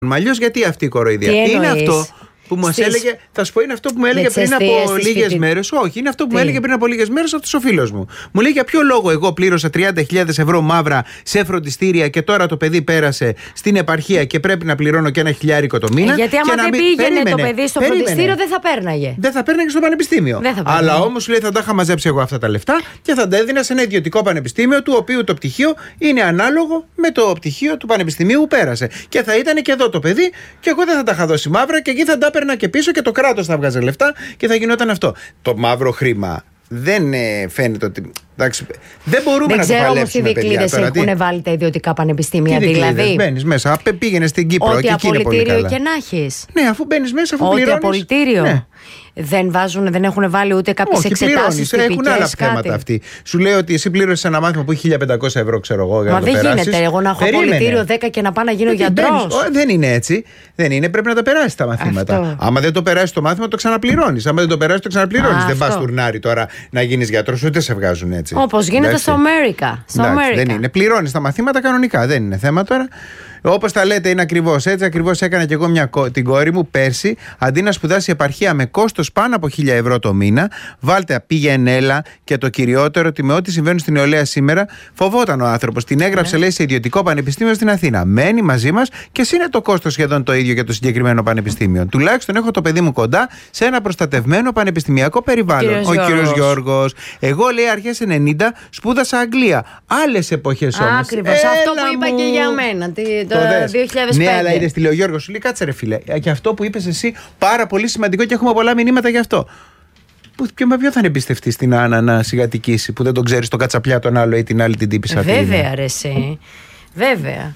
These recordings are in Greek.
Αλλιώς γιατί αυτή η κοροϊδία? Είναι αυτό που μας έλεγε, θα σου πω, είναι αυτό που μου έλεγε πριν από λίγες μέρες. Όχι, είναι αυτό που μου έλεγε πριν από λίγες μέρες αυτός ο φίλος μου. Μου λέει για ποιο λόγο εγώ πλήρωσα 30.000 ευρώ μαύρα σε φροντιστήρια και τώρα το παιδί πέρασε στην επαρχία και πρέπει να πληρώνω και 1.000 το μήνα. Γιατί άμα δεν πήγαινε το παιδί στο φροντιστήριο δεν θα πέρναγε. Δεν θα πέρναγε στο πανεπιστήμιο. Αλλά όμως λέει θα τα είχα μαζέψει εγώ αυτά τα λεφτά και θα τα έδινα σε ένα ιδιωτικό πανεπιστήμιο, του οποίου το πτυχίο είναι ανάλογο με το πτυχίο του πανεπιστημίου που πέρασε. Και θα ήταν και εδώ το παιδί και εγώ δεν θα τα είχα δώσει μαύρα και εκεί θα τα έπαιρνα και πίσω και το κράτος θα βγάζει λεφτά και θα γινόταν αυτό. Το μαύρο χρήμα δεν φαίνεται ότι. Εντάξει, δεν μπορούμε να το παλέψουμε. Δεν ξέρω όμως τι δικλείδες έχουν βάλει τα ιδιωτικά πανεπιστήμια. Δηλαδή. Μπαίνεις μέσα, πήγαινε στην Κύπρο και εκεί είναι πολύ καλά. Ό,τι απολυτήριο και να έχεις. Ναι, αφού μπαίνεις μέσα, αφού πληρώνεις. Ό,τι απολυτήριο. Ναι. Δεν έχουν βάλει ούτε κάποιες εξετάσεις. Έχουν άλλα θέματα αυτοί. Σου λέει ότι εσύ πλήρωσες ένα μάθημα που έχει 1.500 ευρώ, ξέρω εγώ. Μα δεν γίνεται. Εγώ να έχω απολυτήριο 10 και να πάω να γίνω γιατρός. Δεν είναι έτσι. Δεν είναι, πρέπει να τα περάσεις τα μαθήματα. Άμα δεν το περάσεις το μάθημα, το ξαναπληρώνεις. Άμα δεν το περάσεις, το ξαναπληρώνεις. Δεν πας τουρνάρι τώρα να γίνεις γιατρός, ούτε σε βγάζουν έτσι. Όπως γίνεται στο Αμέρικα. Δεν είναι. Πληρώνεις τα μαθήματα κανονικά. Δεν είναι θέμα τώρα. Όπως τα λέτε, είναι ακριβώς έτσι. Ακριβώς έκανα και εγώ την κόρη μου πέρσι. Αντί να σπουδάσει επαρχία με κόστος πάνω από 1.000 ευρώ το μήνα, βάλτε πήγαινε έλα και το κυριότερο ότι με ό,τι συμβαίνει στην νεολαία σήμερα, φοβόταν ο άνθρωπος. Την έγραψε, λέει, σε ιδιωτικό πανεπιστήμιο στην Αθήνα. Μένει μαζί μας και είναι το κόστος σχεδόν το ίδιο για το συγκεκριμένο πανεπιστήμιο. Τουλάχιστον έχω το παιδί μου κοντά σε ένα προστατευμένο πανεπιστημιακό περιβάλλον. Ο κύριος Γιώργος. Εγώ, λέει, αρχές 90 σπούδασα Αγγλία. Άλλες εποχές όμως. Ακριβώς. Αυτό που είπα και για μένα. Το 2005. Ναι, αλλά είδες τι λέει ο Γιώργος, σου λέει κάτσε ρε φίλε. Και αυτό που είπες εσύ πάρα πολύ σημαντικό και έχουμε πολλά μηνύματα γι' αυτό. Με ποιο θα είναι εμπιστευτεί στην Άννα να σιγατικήσει που δεν τον ξέρεις τον κατσαπλιά τον άλλο ή την άλλη την τύπησα. Βέβαια, ρε εσύ. Βέβαια.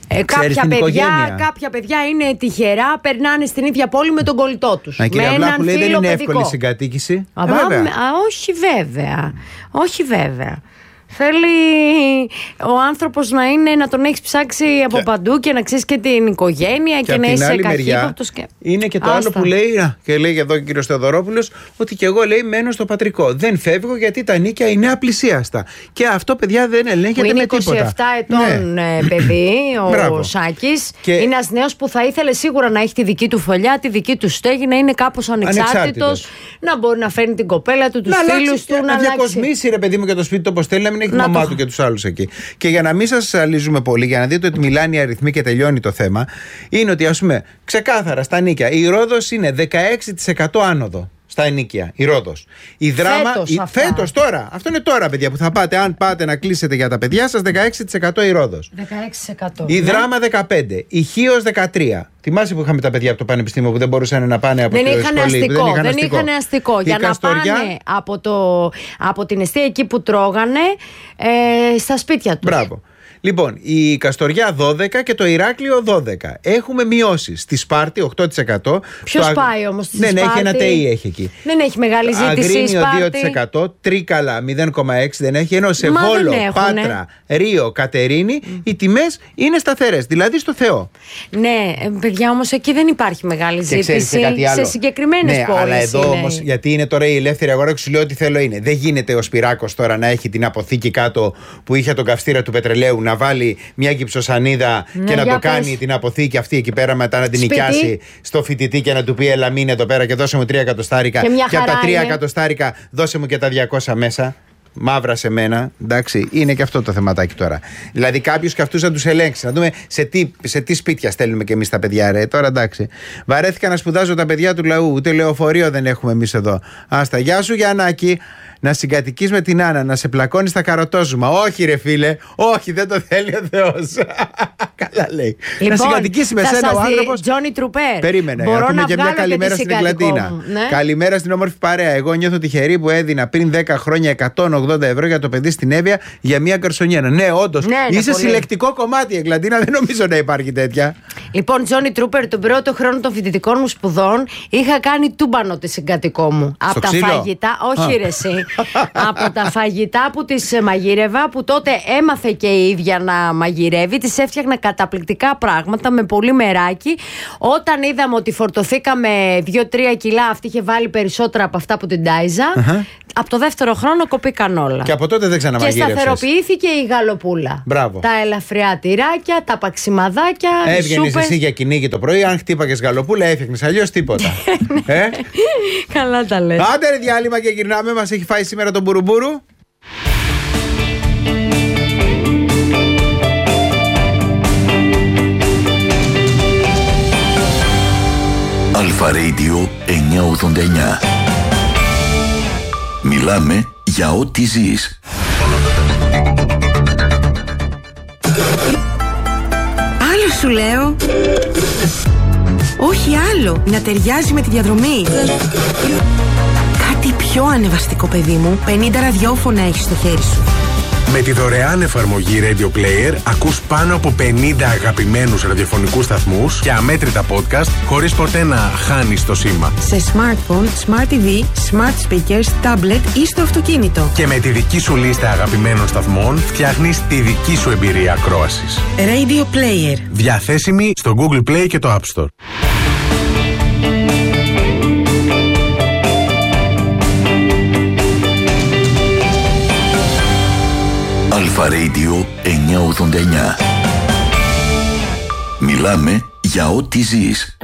Κάποια παιδιά είναι τυχερά, περνάνε στην ίδια πόλη με τον κολλητό τους. Κύριε Αυλάχου, λέει δεν είναι εύκολη συγκατοίκηση. Όχι βέβαια. Θέλει ο άνθρωπος να τον έχεις ψάξει από παντού και να ξέρεις και την οικογένεια και να είσαι καχύποπτος. Είναι και το άλλο που λέει, και λέει εδώ ο κύριος Θεοδωρόπουλος, ότι και εγώ, λέει, μένω στο πατρικό. Δεν φεύγω γιατί τα νίκια είναι απλησίαστα. Και αυτό, παιδιά, δεν ελέγχεται με τίποτα. Είναι 27 ετών παιδί, ο Σάκης. Είναι ένας νέος που θα ήθελε σίγουρα να έχει τη δική του φωλιά, τη δική του στέγη, να είναι κάπως ανεξάρτητος, να μπορεί να φέρνει την κοπέλα του, τους φίλους του, να διακοσμήσει, ρε παιδί μου, και το σπίτι του όπως θέλει, να μην έχει τη μαμά του και τους άλλους εκεί. Και για να μην σας αλύζουμε πολύ, για να δείτε ότι μιλάνε οι αριθμοί και τελειώνει το θέμα, είναι ότι, ας πούμε, ξεκάθαρα στα νίκια η Ρόδος είναι 16% άνοδο. Στα ενίκια, η Ρόδος. Η Δράμα. Φέτος τώρα. Αυτό είναι τώρα, παιδιά, που θα πάτε. Αν πάτε να κλείσετε για τα παιδιά σας, 16% η Ρόδος. 16%. Η Δράμα 15%. Η Χίος 13%. Θυμάσαι που είχαμε τα παιδιά από το πανεπιστήμιο που δεν μπορούσαν να πάνε από το σχολείο. Δεν είχαν αστικό. Για να πάνε από την εστία εκεί που τρώγανε στα σπίτια τους. Μπράβο. Λοιπόν, η Καστοριά 12% και το Ηράκλειο 12%. Έχουμε μειώσεις. Στη Σπάρτη 8%. Ποιος πάει όμως στη Σπάρτη? Ναι, έχει ένα ΤΕΙ έχει εκεί. Δεν έχει μεγάλη ζήτηση η Σπάρτη. Αγρίνιο 2%. Τρίκαλα 0,6% δεν έχει. Ενώ σε Βόλο, Πάτρα, Ρίο, Κατερίνη οι τιμές είναι σταθερές. Δηλαδή στο Θεό. Ναι, παιδιά, όμως εκεί δεν υπάρχει μεγάλη ζήτηση. Σε συγκεκριμένες πόλεις. Αλλά εδώ όμως, γιατί είναι τώρα η ελεύθερη αγορά και σου λέω ότι θέλω είναι. Δεν γίνεται ο Σπυράκος τώρα να έχει την αποθήκη κάτω που είχε τον καυστήρα του πετρελαίου, να βάλει μια gypsosανίδα και να το κάνει την αποθήκη αυτή εκεί πέρα, μετά να την νοικιάσει στο φοιτητή και να του πει έλα μείνε εδώ πέρα και δώσε μου 3 εκατοστάρικα και από τα 3 εκατοστάρικα δώσε μου και τα 200 μέσα. Μαύρα σε μένα, εντάξει, είναι και αυτό το θεματάκι τώρα. Δηλαδή, κάποιους και αυτούς να τους ελέγξει. Να δούμε σε τι σπίτια στέλνουμε και εμείς τα παιδιά, ρε. Τώρα εντάξει. Βαρέθηκα να σπουδάζω τα παιδιά του λαού. Ούτε λεωφορείο δεν έχουμε εμείς εδώ. Άστα, γεια σου Γιαννάκη. Να συγκατοικείς με την Άννα, να σε πλακώνει στα καροτόζουμα. Όχι, ρε φίλε, όχι, δεν το θέλει ο Θεός. Καλά λέει. Λοιπόν, να συγκατοικήσει με σένα ο άνθρωπος. Τζόνι Τρουπέρ. Περίμενε. Να πούμε και μια καλημέρα στην Εγκλαντίνα. Ναι. Καλημέρα στην όμορφη παρέα. Εγώ νιώθω τυχερή που έδινα πριν 10 χρόνια 180 ευρώ για το παιδί στην Εύβοια για μια καρσονιέρα. Ναι, όντως. Ναι, είσαι συλλεκτικό κομμάτι η Εγκλαντίνα, δεν νομίζω να υπάρχει τέτοια. Λοιπόν, Τζόνι Τρουπέρ, τον πρώτο χρόνο των φοιτητικών μου σπουδών είχα κάνει τούμπανο τη συγκατοικό μου. Από τα φαγητά, όχι ρε εσύ. Από τα φαγητά που τις μαγείρευα, που τότε έμαθε και η ίδια να μαγειρεύει, τις έφτιαχνα καταπληκτικά πράγματα με πολύ μεράκι. Όταν είδαμε ότι φορτωθήκαμε 2-3 κιλά, αυτή είχε βάλει περισσότερα από αυτά που την τάιζα. Από το δεύτερο χρόνο κοπήκαν όλα. Και από τότε δεν ξαναμαγείρευσες. Και σταθεροποιήθηκε η γαλοπούλα. Μπράβο. Τα ελαφριά τυράκια, τα παξιμαδάκια. Έβγαινες εσύ για κυνήγι το πρωί, αν χτύπαγες γαλοπούλα, έφτιαχνες, αλλιώς τίποτα. Καλά τα λες. Άντε ρε, διάλειμμα και γυρνάμε. Μας έχει φάει σήμερα τον μπουρούμπούρου. Αλφα Radio 989. Μιλάμε για ό,τι ζεις. Άλλο σου λέω. Όχι άλλο. Να ταιριάζει με τη διαδρομή. Κάτι πιο ανεβαστικό, παιδί μου. 50 ραδιόφωνα έχεις στο χέρι σου. Με τη δωρεάν εφαρμογή Radio Player ακούς πάνω από 50 αγαπημένους ραδιοφωνικούς σταθμούς και αμέτρητα podcast χωρίς ποτέ να χάνεις το σήμα. Σε smartphone, smart TV, smart speakers, tablet ή στο αυτοκίνητο. Και με τη δική σου λίστα αγαπημένων σταθμών φτιάχνεις τη δική σου εμπειρία ακρόασης. Radio Player. Διαθέσιμη στο Google Play και το App Store. Αλφα Radio 989. Μιλάμε για ό,τι ζεις.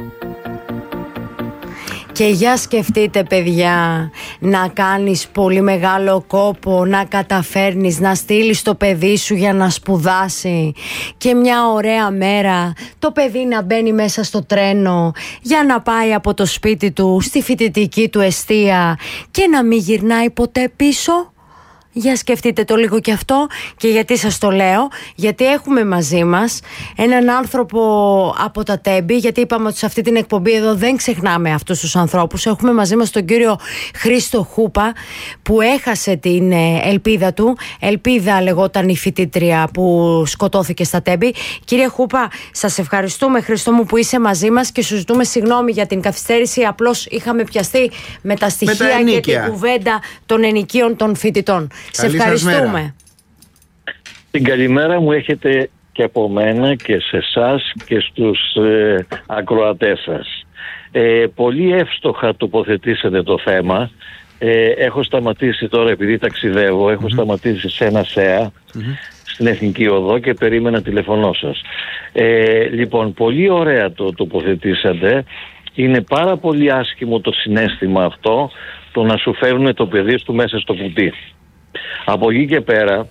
Και για σκεφτείτε, παιδιά, να κάνεις πολύ μεγάλο κόπο, να καταφέρνεις να στείλεις το παιδί σου για να σπουδάσει και μια ωραία μέρα το παιδί να μπαίνει μέσα στο τρένο για να πάει από το σπίτι του στη φοιτητική του εστία και να μην γυρνάει ποτέ πίσω. Για σκεφτείτε το λίγο και αυτό. Και γιατί σας το λέω? Γιατί έχουμε μαζί μας έναν άνθρωπο από τα Τέμπη. Γιατί είπαμε ότι σε αυτή την εκπομπή εδώ δεν ξεχνάμε αυτούς τους ανθρώπους. Έχουμε μαζί μας τον κύριο Χρήστο Χούπα, που έχασε την ελπίδα του. Ελπίδα λεγόταν η φοιτήτρια που σκοτώθηκε στα Τέμπη. Κύριε Χούπα, σας ευχαριστούμε, Χρήστο μου, που είσαι μαζί μας και σου ζητούμε συγγνώμη για την καθυστέρηση. Απλώς είχαμε πιαστεί με τα στοιχεία και την κουβέντα των ενοικίων των φοιτητών. Σε ευχαριστούμε. Την καλημέρα μου έχετε και από μένα και σε εσάς και στους ακροατές σας. Πολύ εύστοχα τοποθετήσατε το θέμα. Έχω σταματήσει τώρα, επειδή ταξιδεύω, έχω σταματήσει σε ένα ΣΕΑ στην Εθνική Οδό και περίμενα τηλεφωνό σας. Λοιπόν, πολύ ωραία το τοποθετήσατε. Είναι πάρα πολύ άσχημο το συναίσθημα αυτό, το να σου φέρουν το παιδί του μέσα στο κουτί. Από εκεί και πέρα,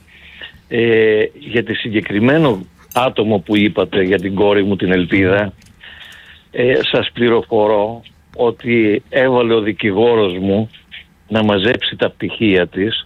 για τη συγκεκριμένο άτομο που είπατε, για την κόρη μου την Ελπίδα, σας πληροφορώ ότι έβαλε ο δικηγόρος μου να μαζέψει τα πτυχία της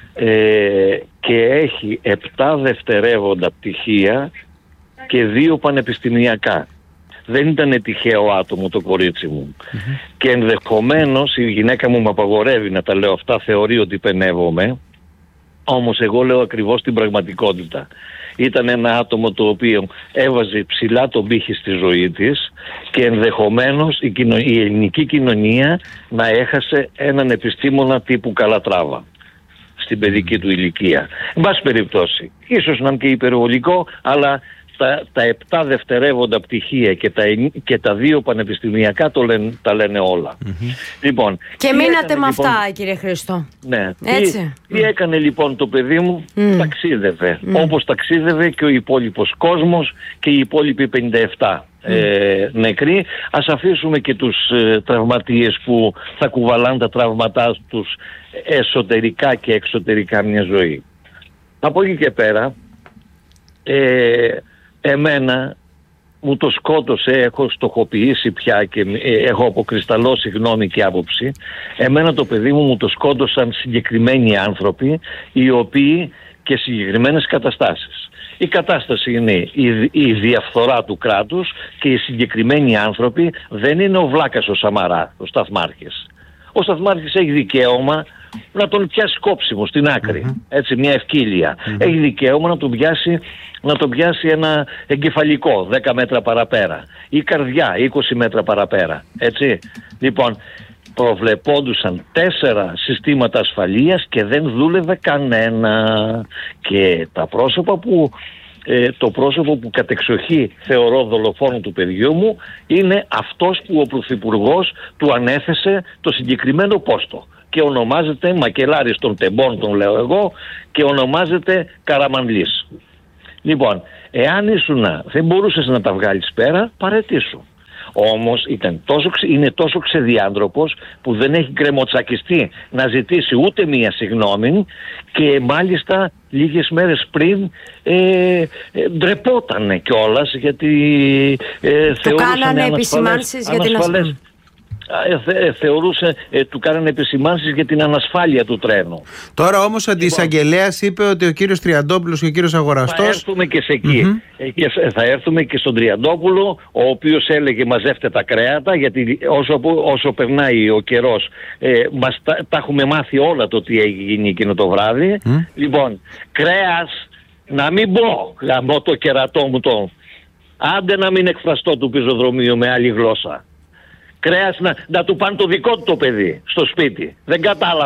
και έχει 7 δευτερεύοντα πτυχία και 2 πανεπιστημιακά. Δεν ήταν τυχαίο άτομο το κορίτσι μου. Και ενδεχομένως η γυναίκα μου με απαγορεύει να τα λέω αυτά, θεωρεί ότι πενεύομαι. Όμως εγώ λέω ακριβώς την πραγματικότητα. Ήταν ένα άτομο το οποίο έβαζε ψηλά τον πύχη στη ζωή της και ενδεχομένως η ελληνική κοινωνία να έχασε έναν επιστήμονα τύπου Καλατράβα στην παιδική του ηλικία. Εν πάση περιπτώσει, ίσως να είναι και υπερβολικό, αλλά τα 7 δευτερεύοντα πτυχία και τα 2 πανεπιστημιακά τα λένε όλα. Λοιπόν, και μείνατε με αυτά, κύριε Χρήστο. Ναι. Έτσι. Τι έκανε λοιπόν το παιδί μου? Ταξίδευε. Όπως ταξίδευε και ο υπόλοιπος κόσμος και οι υπόλοιποι 57 νεκροί. Ας αφήσουμε και τους τραυματίες που θα κουβαλάνε τα τραύματά τους εσωτερικά και εξωτερικά μια ζωή. Από εκεί και πέρα, εμένα μου το σκότωσε, έχω στοχοποιήσει πια και έχω αποκρισταλώσει γνώμη και άποψη. Εμένα το παιδί μου το σκότωσαν συγκεκριμένοι άνθρωποι, οι οποίοι και συγκεκριμένες καταστάσεις. Η κατάσταση είναι η διαφθορά του κράτους και οι συγκεκριμένοι άνθρωποι δεν είναι ο Βλάκας ο Σαμαρά, ο Σταθμάρχης. Ο Σταθμάρχης έχει δικαίωμα να τον πιάσει κόψιμο στην άκρη, έτσι, μια ευκύλια. Έχει δικαίωμα να τον πιάσει ένα εγκεφαλικό 10 μέτρα παραπέρα ή καρδιά 20 μέτρα παραπέρα, έτσι. Λοιπόν, προβλεπόντουσαν 4 συστήματα ασφαλείας και δεν δούλευε κανένα. Και το πρόσωπο που κατεξοχή θεωρώ δολοφόνο του παιδιού μου είναι αυτός που ο Πρωθυπουργός του ανέθεσε το συγκεκριμένο πόστο και ονομάζεται Μακελάρης των Τεμπών, τον λέω εγώ, και ονομάζεται Καραμανλής. Λοιπόν, εάν δεν μπορούσες να τα βγάλεις πέρα, παραιτήσου. Όμως είναι τόσο ξεδιάντροπος που δεν έχει γκρεμοτσακιστεί να ζητήσει ούτε μία συγγνώμη, και μάλιστα λίγες μέρες πριν ντρεπότανε κιόλας, γιατί του κάνανε επισημάνσεις για την ασφάλεια. Του κάνανε επισημάνσεις για την ανασφάλεια του τρένου. Τώρα όμως ο αντιεισαγγελέας είπε ότι ο κύριος Τριαντόπουλος και ο κύριος Αγοραστός... Θα έρθουμε και σε εκεί. Θα έρθουμε και στον Τριαντόπουλο, ο οποίος έλεγε μαζεύτε τα κρέατα, γιατί όσο περνάει ο καιρός τα έχουμε μάθει όλα το τι έγινε εκείνο το βράδυ. Λοιπόν, κρέας, να μην πω γαμώ το κερατό μου άντε να μην εκφραστώ του πεζοδρομίου με άλλη γλώσσα. Κρέας να του πάνε το δικό του το παιδί στο σπίτι. Δεν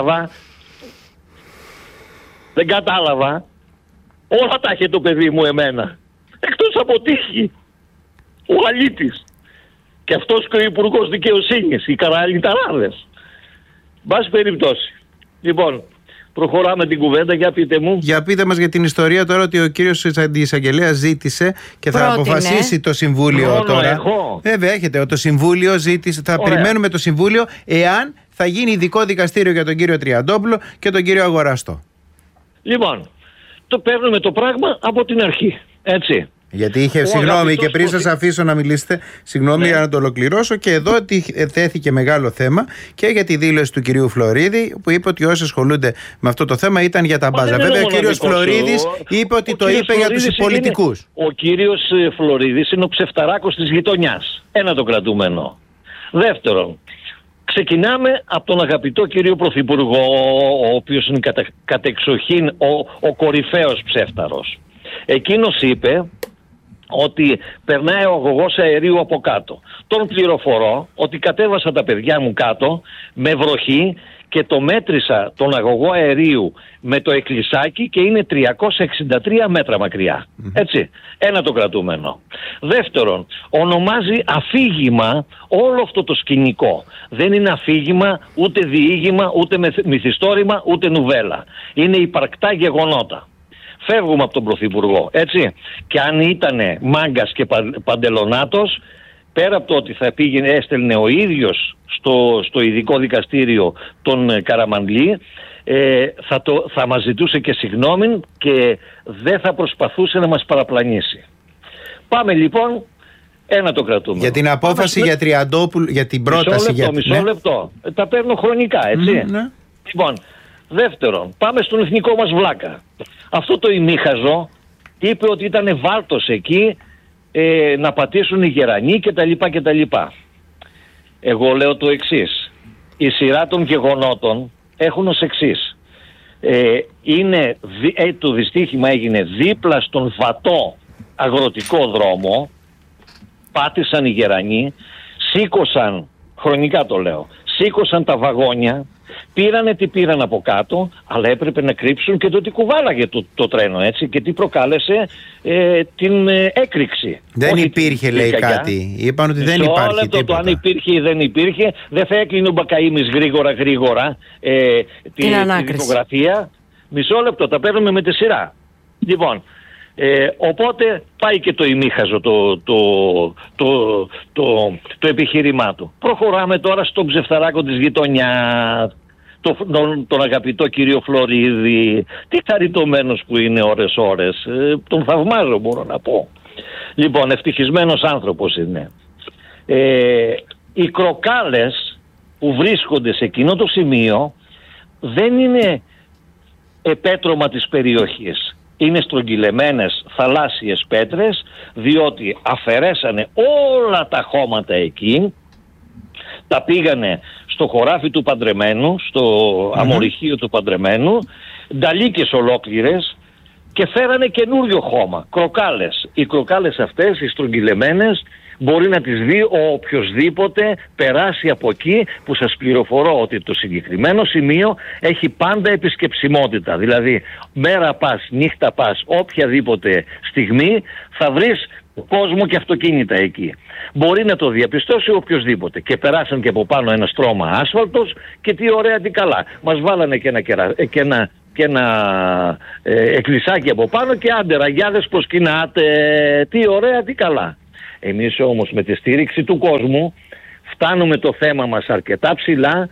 κατάλαβα. Όλα τα είχε το παιδί μου εμένα. Εκτός από τύχη. Ο αλήτης. Και αυτός και ο Υπουργός Δικαιοσύνης. Οι καραλιταράδες. Μπας περιπτώσει. Λοιπόν, προχωράμε την κουβέντα, για πείτε μου. Για πείτε μας για την ιστορία τώρα, ότι ο κύριος αντιεισαγγελέας ζήτησε και θα αποφασίσει το Συμβούλιο τώρα. Βέβαια, έχετε, το Συμβούλιο ζήτησε, θα περιμένουμε το Συμβούλιο εάν θα γίνει ειδικό δικαστήριο για τον κύριο Τριαντόπουλο και τον κύριο Αγοραστό. Λοιπόν, το παίρνουμε το πράγμα από την αρχή, έτσι. Γιατί είχε, συγγνώμη, και πριν σας αφήσω να μιλήσετε, συγγνώμη, για να το ολοκληρώσω, και εδώ θέθηκε μεγάλο θέμα και για τη δήλωση του κυρίου Φλωρίδη, που είπε ότι όσοι ασχολούνται με αυτό το θέμα ήταν για τα μπάζα. Βέβαια, ο κύριος Φλωρίδης είπε ότι το είπε για τους πολιτικούς. Ο κύριος Φλωρίδης είναι ο ψευταράκος της γειτονιάς. Ένα το κρατούμενο. Δεύτερον, ξεκινάμε από τον αγαπητό κύριο Πρωθυπουργό, ο οποίος είναι κατεξοχήν ο κορυφαίος ψεύταρος. Εκείνος είπε ότι περνάει ο αγωγός αερίου από κάτω. Τον πληροφορώ ότι κατέβασα τα παιδιά μου κάτω με βροχή και το μέτρησα τον αγωγό αερίου με το εκκλησάκι και είναι 363 μέτρα μακριά. Έτσι, ένα το κρατούμενο. Δεύτερον, ονομάζει αφήγημα όλο αυτό το σκηνικό. Δεν είναι αφήγημα, ούτε διήγημα, ούτε μυθιστόρημα, ούτε νουβέλα. Είναι υπαρκτά γεγονότα. Φεύγουμε από τον Πρωθυπουργό, έτσι. Και αν ήτανε μάγκας και παντελονάτος, πέρα από το ότι θα έστελνε ο ίδιος στο ειδικό δικαστήριο τον Καραμανλή, θα μας ζητούσε και συγγνώμη και δεν θα προσπαθούσε να μας παραπλανήσει. Πάμε λοιπόν, ένα το κρατούμε. Για την απόφαση για Τριαντόπουλο, για την πρόταση. Μισό λεπτό. Τα παίρνω χρονικά, έτσι. Ναι. Λοιπόν, δεύτερον, πάμε στον εθνικό μας βλάκα. Αυτό το ημίχαζο είπε ότι ήταν βάλτος εκεί να πατήσουν οι γερανοί κτλ. Εγώ λέω το εξής. Η σειρά των γεγονότων έχουν ως εξής. Το δυστύχημα έγινε δίπλα στον βατό αγροτικό δρόμο, πάτησαν οι γερανοί, σήκωσαν, χρονικά το λέω, σήκωσαν τα βαγόνια, πήρανε τι πήραν από κάτω, αλλά έπρεπε να κρύψουν και το τι κουβάλαγε το τρένο, έτσι, και τι προκάλεσε την έκρηξη. Δεν υπήρχε, λέει κάτι. Είπαν ότι δεν υπάρχει τίποτα. Το αν υπήρχε ή δεν υπήρχε, δεν θα έκλεινε ο Μπακαΐμης γρήγορα τη δικογραφία. Μισό λεπτό, τα παίρνουμε με τη σειρά. Λοιπόν, οπότε πάει και το ημίχαζο το επιχείρημά του. Προχωράμε τώρα στον ψευταράκο της γειτονιάς, τον αγαπητό κύριο Φλωρίδη. Τι χαριτωμένος που είναι ώρες. Τον θαυμάζω, μπορώ να πω. Λοιπόν, ευτυχισμένος άνθρωπος είναι. Οι κροκάλες που βρίσκονται σε εκείνο το σημείο δεν είναι επέτρωμα της περιοχής. Είναι στρογγυλεμένες θαλάσσιες πέτρες, διότι αφαιρέσανε όλα τα χώματα εκεί, τα πήγανε στο χωράφι του Παντρεμένου, στο αμορυχείο του Παντρεμένου, νταλίκες ολόκληρες, και φέρανε καινούριο χώμα, κροκάλες. Οι κροκάλες αυτές, οι στρογγυλεμένες, μπορεί να τις δει ο οποιοσδήποτε περάσει από εκεί, που σας πληροφορώ ότι το συγκεκριμένο σημείο έχει πάντα επισκεψιμότητα. Δηλαδή, μέρα πας, νύχτα πας, οποιαδήποτε στιγμή θα βρεις κόσμο και αυτοκίνητα εκεί. Μπορεί να το διαπιστώσει οποιοσδήποτε. Και περάσαν και από πάνω ένα στρώμα άσφαλτος και τι ωραία, τι καλά. Μας βάλανε και ένα εκκλησάκι από πάνω και άντε ραγιάδες προσκυνάτε, τι ωραία, τι καλά. Εμείς όμως με τη στήριξη του κόσμου φτάνουμε το θέμα μας αρκετά ψηλά,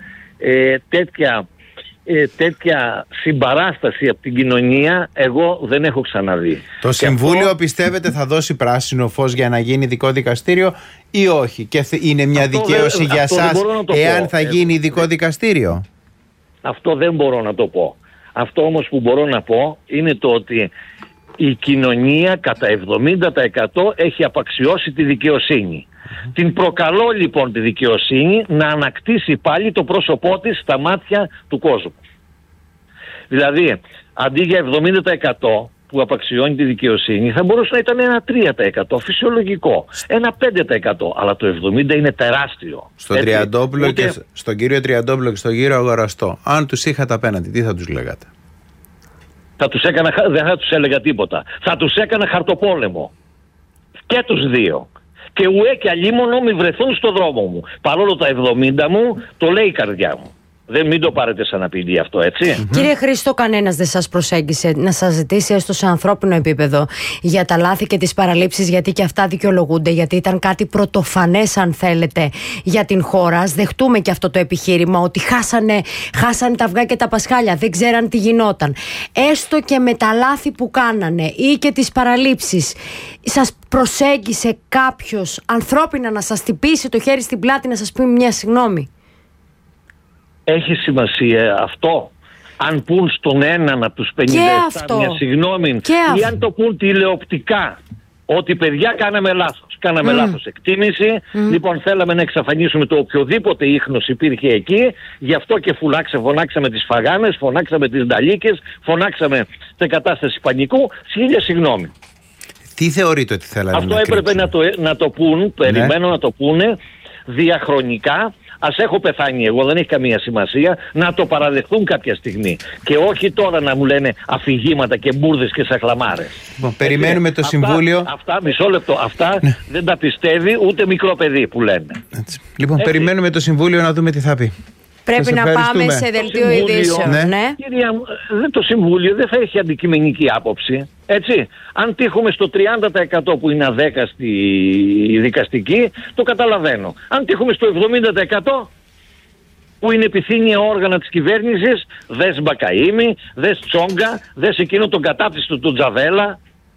τέτοια συμπαράσταση από την κοινωνία εγώ δεν έχω ξαναδεί. Το Συμβούλιο πιστεύετε θα δώσει πράσινο φως για να γίνει ειδικό δικαστήριο ή όχι? Και είναι μια δικαίωση για εσάς εάν θα γίνει ειδικό δικαστήριο? Αυτό δεν μπορώ να το πω. Αυτό όμως που μπορώ να πω είναι το ότι η κοινωνία κατά 70% έχει απαξιώσει τη δικαιοσύνη. Την προκαλώ λοιπόν τη δικαιοσύνη να ανακτήσει πάλι το πρόσωπό της στα μάτια του κόσμου. Δηλαδή, αντί για 70% που απαξιώνει τη δικαιοσύνη, θα μπορούσε να ήταν ένα 3% φυσιολογικό, ένα 5%, αλλά το 70% είναι τεράστιο. Στον κύριο Τριαντόπουλο και στον κύριο Αγοραστό, αν τους είχατε απέναντι, τι θα τους λέγατε? Δεν θα τους έλεγα τίποτα. Θα τους έκανα χαρτοπόλεμο. Και τους δύο. Και ουέ και αλίμονο μη βρεθούν στο δρόμο μου. Παρόλο τα 70 μου, το λέει η καρδιά μου. Μην το πάρετε σαν απειλή αυτό, έτσι. Κύριε Χρήστο, κανένας δεν σας προσέγγισε να σας ζητήσει έστω σε ανθρώπινο επίπεδο για τα λάθη και τις παραλήψεις, γιατί και αυτά δικαιολογούνται, γιατί ήταν κάτι πρωτοφανές, αν θέλετε, για την χώρα. Ας δεχτούμε και αυτό το επιχείρημα ότι χάσανε τα αυγά και τα πασχάλια, δεν ξέραν τι γινόταν. Έστω και με τα λάθη που κάνανε ή και τις παραλήψεις, σας προσέγγισε κάποιος ανθρώπινα να σας χτυπήσει το χέρι στην πλάτη, να σας πει μια συγγνώμη? Έχει σημασία αυτό? Αν πούν στον έναν από τους 57 μια συγγνώμη, ή αν το πούν τηλεοπτικά ότι παιδιά κάναμε λάθος εκτίμηση, λοιπόν θέλαμε να εξαφανίσουμε το οποιοδήποτε ίχνος υπήρχε εκεί, γι' αυτό και φωνάξαμε τις φαγάνες, φωνάξαμε τις νταλίκες, φωνάξαμε σε κατάσταση πανικού, συγγνώμη. Τι θεωρείτε ότι θέλανε? Αυτό έπρεπε να το πούν, περιμένω να το πούνε διαχρονικά. Ας έχω πεθάνει εγώ, δεν έχει καμία σημασία, να το παραδεχθούν κάποια στιγμή. Και όχι τώρα να μου λένε αφηγήματα και μπουρδες και σαχλαμάρες. Λοιπόν, περιμένουμε το Συμβούλιο. Μισό λεπτό, δεν τα πιστεύει ούτε μικρό παιδί που λένε. Λοιπόν, περιμένουμε το Συμβούλιο να δούμε τι θα πει. Πρέπει να πάμε σε δελτίο ειδήσεων. Ναι. Κυρία, το Συμβούλιο δεν θα έχει αντικειμενική άποψη. Έτσι. Αν τύχουμε στο 30% που είναι αδέκαστη η δικαστική, το καταλαβαίνω. Αν τύχουμε στο 70% που είναι επιθύνια όργανα της κυβέρνησης, δες Μπακαΐμη, δες Τσόγκα, δες εκείνο τον κατάπτυστο του Τζαβέλα.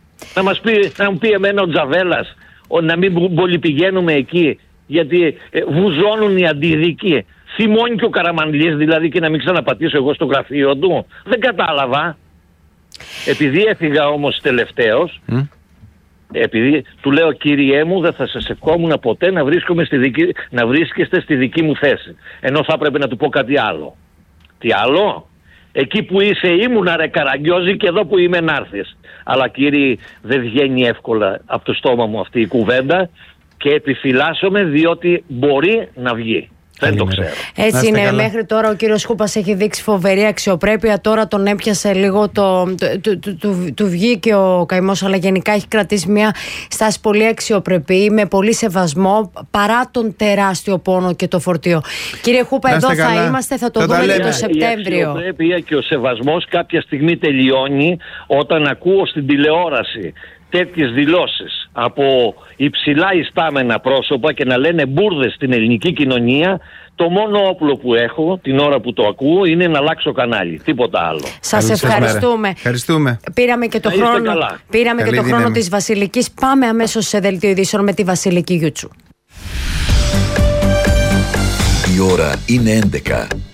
Να μου πει εμένα ο Τζαβέλας να μην πολυπηγαίνουμε εκεί, γιατί βουζώνουν οι αντιδικοί. Θυμώνει και ο Καραμανλής δηλαδή, και να μην ξαναπατήσω εγώ στο γραφείο του. Δεν κατάλαβα. Επειδή έφυγα όμως τελευταίος, επειδή του λέω κύριέ μου, δεν θα σας ευχόμουν ποτέ να βρίσκεστε στη δική μου θέση. Ενώ θα έπρεπε να του πω κάτι άλλο. Τι άλλο? Εκεί που είσαι ήμουνα ρε Καραγκιόζη, και εδώ που είμαι να έρθεις. Αλλά κύριε, δεν βγαίνει εύκολα από το στόμα μου αυτή η κουβέντα και επιφυλάσσομαι διότι μπορεί να βγει. Δεν το ξέρω. Έτσι είναι. Μέχρι τώρα ο κύριος Χούπας έχει δείξει φοβερή αξιοπρέπεια. Τώρα τον έπιασε λίγο του βγήκε ο καημός, αλλά γενικά έχει κρατήσει μια στάση πολύ αξιοπρεπή, με πολύ σεβασμό, παρά τον τεράστιο πόνο και το φορτίο. Κύριε Χούπα, εδώ θα είμαστε, θα το δούμε και το Σεπτέμβριο. Η αξιοπρέπεια και ο σεβασμός κάποια στιγμή τελειώνει όταν ακούω στην τηλεόραση τέτοιες δηλώσεις από υψηλά ιστάμενα πρόσωπα και να λένε μπουρδες στην ελληνική κοινωνία. Το μόνο όπλο που έχω την ώρα που το ακούω είναι να αλλάξω κανάλι. Τίποτα άλλο. Σας ευχαριστούμε. Πήραμε και το χρόνο της Βασιλικής. Πάμε αμέσως σε δελτίο ειδήσεων με τη Βασιλική Γιούτσου. Η ώρα είναι 11.